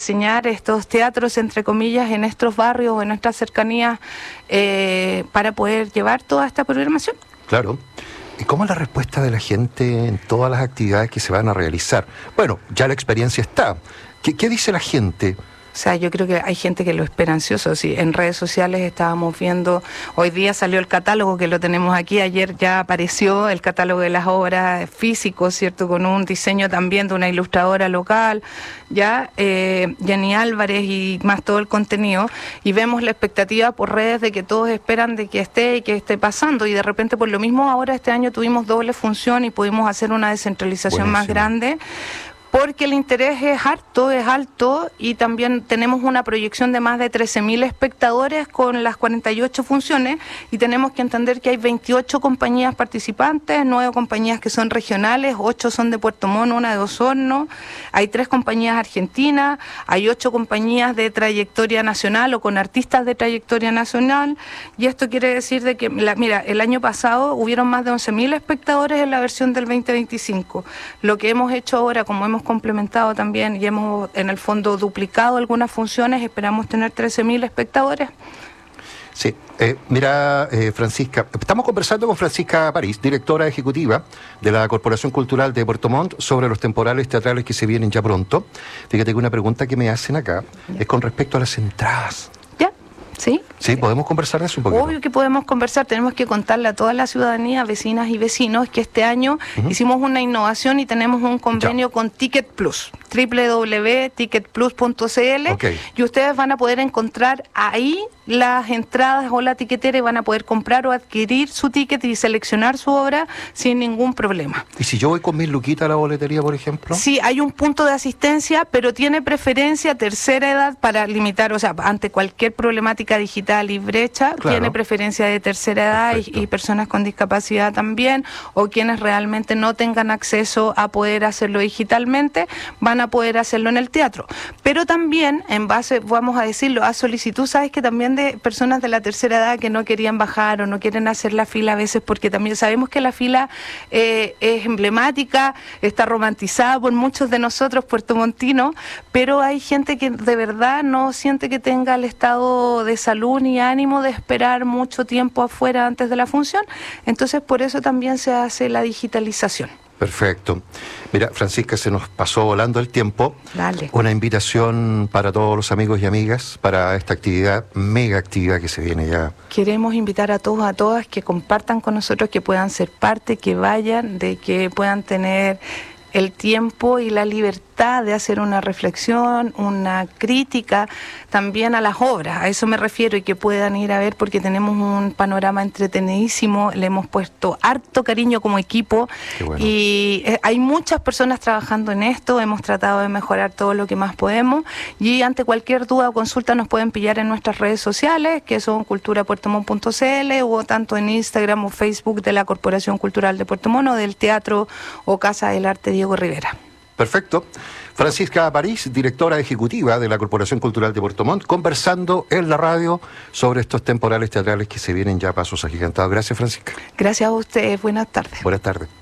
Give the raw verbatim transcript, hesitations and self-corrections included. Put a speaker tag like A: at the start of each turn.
A: diseñar estos teatros, entre comillas, en estos barrios o en nuestras cercanías eh, para poder llevar toda esta programación.
B: Claro. ¿Y cómo es la respuesta de la gente en todas las actividades que se van a realizar? Bueno, ya la experiencia está. ¿Qué, qué dice la gente?
A: O sea, yo creo que hay gente que lo espera ansioso. Sí, en redes sociales estábamos viendo, hoy día salió el catálogo que lo tenemos aquí, ayer ya apareció el catálogo de las obras físicos, ¿cierto? Con un diseño también de una ilustradora local, ya, eh, Jenny Álvarez y más todo el contenido, y vemos la expectativa por redes de que todos esperan de que esté y que esté pasando, y de repente por lo mismo ahora este año tuvimos doble función y pudimos hacer una descentralización Buenísimo. Más grande, porque el interés es harto, es alto, y también tenemos una proyección de más de trece mil espectadores con las cuarenta y ocho funciones, y tenemos que entender que hay veintiocho compañías participantes, nueve compañías que son regionales, ocho son de Puerto Montt, una de Osorno, hay tres compañías argentinas, hay ocho compañías de trayectoria nacional o con artistas de trayectoria nacional, y esto quiere decir de que, la, mira, el año pasado hubieron más de once mil espectadores en la versión del veinte veinticinco. Lo que hemos hecho ahora, como hemos complementado también y hemos en el fondo duplicado algunas funciones, esperamos tener trece mil espectadores.
B: Sí, eh, mira, eh, Francisca, estamos conversando con Francisca París, directora ejecutiva de la Corporación Cultural de Puerto Montt, sobre los temporales teatrales que se vienen ya pronto. Fíjate que una pregunta que me hacen acá es con respecto a las entradas.
A: ¿Ya? ¿Sí?
B: Sí, ¿podemos conversar de eso un poquito?
A: Obvio que podemos conversar, tenemos que contarle a toda la ciudadanía, vecinas y vecinos, que este año uh-huh. hicimos una innovación y tenemos un convenio ya. Con Ticket Plus, doble u doble u doble u punto ticket plus punto c l, okay. y ustedes van a poder encontrar ahí las entradas o la tiquetera y van a poder comprar o adquirir su ticket y seleccionar su obra sin ningún problema.
B: ¿Y si yo voy con mis luquitas a la boletería, por ejemplo?
A: Sí, hay un punto de asistencia, pero tiene preferencia tercera edad para limitar, o sea, ante cualquier problemática digital y brecha, claro. tiene preferencia de tercera edad y, y personas con discapacidad también, o quienes realmente no tengan acceso a poder hacerlo digitalmente, van a poder hacerlo en el teatro. Pero también, en base, vamos a decirlo, a solicitud, sabes que también de personas de la tercera edad que no querían bajar o no quieren hacer la fila a veces, porque también sabemos que la fila eh, es emblemática, está romantizada por muchos de nosotros puertomontinos, pero hay gente que de verdad no siente que tenga el estado de salud ni ánimo de esperar mucho tiempo afuera antes de la función, entonces por eso también se hace la digitalización.
B: Perfecto. Mira, Francisca, se nos pasó volando el tiempo.
A: Dale.
B: Una invitación para todos los amigos y amigas para esta actividad, mega actividad que se viene ya.
A: Queremos invitar a todos, a todas que compartan con nosotros, que puedan ser parte, que vayan, de que puedan tener el tiempo y la libertad de hacer una reflexión, una crítica también a las obras, a eso me refiero, y que puedan ir a ver porque tenemos un panorama entretenidísimo, le hemos puesto harto cariño como equipo. Qué bueno. Y eh, hay muchas personas trabajando en esto, hemos tratado de mejorar todo lo que más podemos, y ante cualquier duda o consulta nos pueden pillar en nuestras redes sociales, que son cultura puerto montt punto c l, o tanto en Instagram o Facebook de la Corporación Cultural de Puerto Montt, o del Teatro o Casa del Arte Diego Rivera.
B: Perfecto. Francisca París, directora ejecutiva de la Corporación Cultural de Puerto Montt, conversando en la radio sobre estos temporales teatrales que se vienen ya a pasos agigantados. Gracias, Francisca.
A: Gracias a ustedes. Buenas tardes.
B: Buenas tardes.